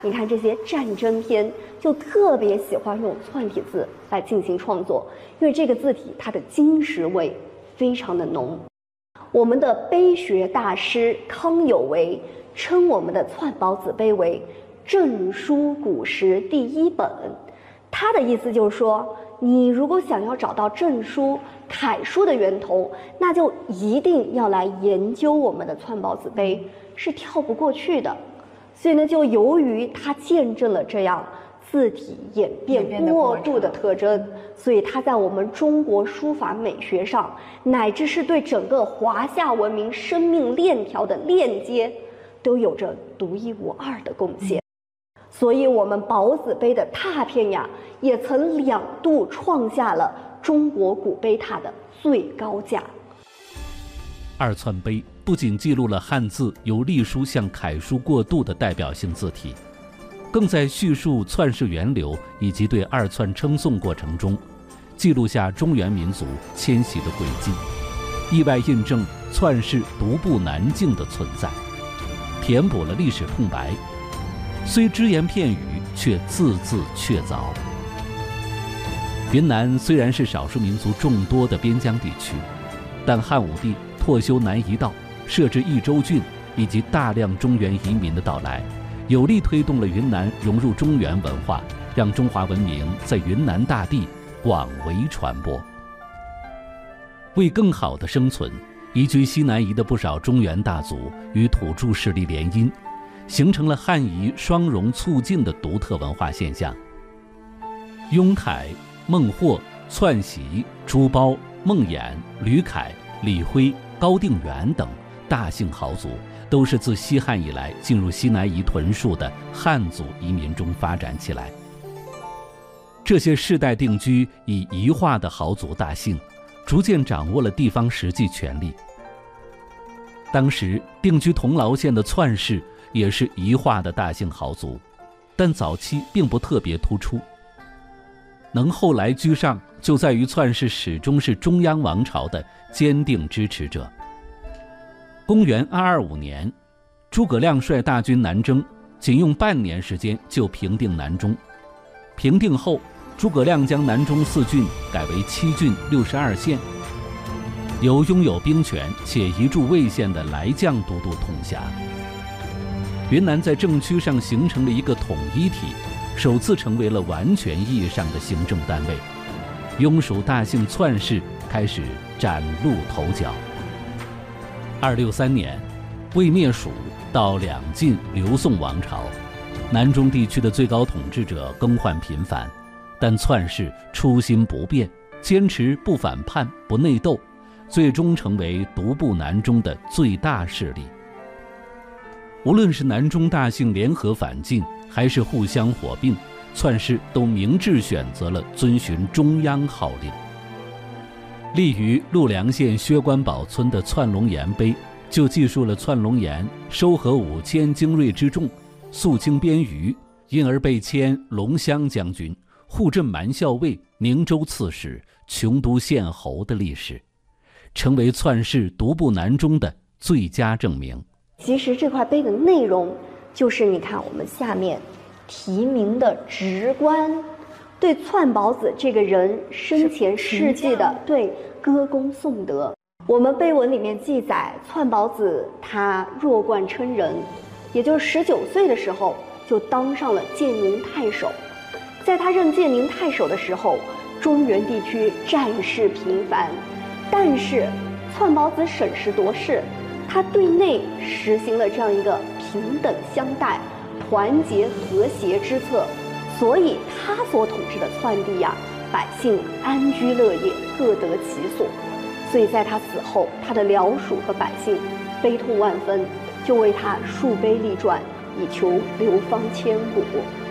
你看这些战争片就特别喜欢用篆体字来进行创作，因为这个字体它的金石味非常的浓。我们的碑学大师康有为称我们的篆宝子碑为正书古石第一本，他的意思就是说，你如果想要找到正书楷书的源头，那就一定要来研究我们的篆宝子碑，是跳不过去的。所以呢，就由于它见证了这样字体演变过渡的特征，所以它在我们中国书法美学上，乃至是对整个华夏文明生命链条的链接，都有着独一无二的贡献。所以我们宝子碑的拓片呀，也曾2度创下了中国古碑拓的最高价。 二篆碑不仅记录了汉字由隶书向楷书过渡的代表性字体，更在叙述篆氏源流以及对二篆称颂过程中，记录下中原民族迁徙的轨迹，意外印证篆氏独步南境的存在，填补了历史空白，虽只言片语，却字字确凿。云南虽然是少数民族众多的边疆地区，但汉武帝拓修南夷道，设置益州郡，以及大量中原移民的到来，有力推动了云南融入中原文化，让中华文明在云南大地广为传播。为更好的生存，移居西南夷的不少中原大族与土著势力联姻，形成了汉夷双融促进的独特文化现象。雍凯、孟获、篡袭、朱褒、孟衍、吕凯、李辉、高定元等大姓豪族，都是自西汉以来进入西南夷屯戍的汉族移民中发展起来。这些世代定居以夷化的豪族大姓，逐渐掌握了地方实际权力。当时定居铜劳县的篆氏也是夷化的大姓豪族，但早期并不特别突出。能后来居上，就在于篆氏始终是中央王朝的坚定支持者。公元225年，诸葛亮率大军南征，仅用半年时间就平定南中。平定后，诸葛亮将南中4郡改为7郡62县，由拥有兵权且一驻魏县的来将都督统辖。云南在政区上形成了一个统一体，首次成为了完全意义上的行政单位。庸属大姓篆氏开始崭露头角。263年，魏灭蜀，到2晋刘宋王朝，南中地区的最高统治者更换频繁，但篆氏初心不变，坚持不反叛、不内斗，最终成为独步南中的最大势力。无论是南中大姓联合反晋，还是互相火并，篆氏都明智选择了遵循中央号令。立于陆良县薛关堡村的篆龙岩碑，就记述了篆龙岩收合5000精锐之众，肃清边隅，因而被迁龙骧将军、护镇蛮校尉、宁州刺史、琼都县侯的历史，成为篆氏独步南中的最佳证明。 其实这块碑的内容，就是你看我们下面题名的直观，对篆宝子这个人生前事迹的歌功颂德。我们碑文里面记载，篆宝子他弱冠称人，也就是19岁的时候就当上了建宁太守。在他任建宁太守的时候，中原地区战事频繁，但是篆宝子审时度势，他对内实行了这样一个平等相待、团结和谐之策，所以他所统治的篆地呀，百姓安居乐业，各得其所。所以在他死后，他的僚属和百姓悲痛万分，就为他树碑立传，以求流芳千古。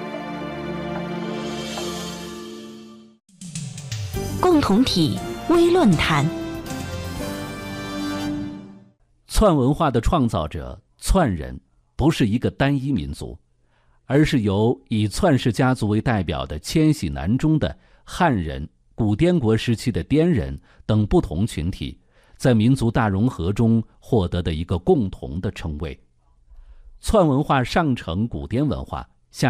共同体微论坛。 篆文化的创造者篆人不是一个单一民族，而是由以篆氏家族为代表的迁徙南中的汉人、古滇国时期的滇人等不同群体在民族大融合中获得的一个共同的称谓。篆文化上承古滇文化，